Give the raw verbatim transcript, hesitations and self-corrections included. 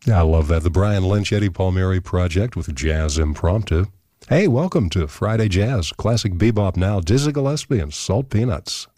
I love that. The Brian Lynch, Eddie Palmieri Project with Jazz Impromptu. Hey, welcome to Friday Jazz, classic bebop now, Dizzy Gillespie and Salt Peanuts.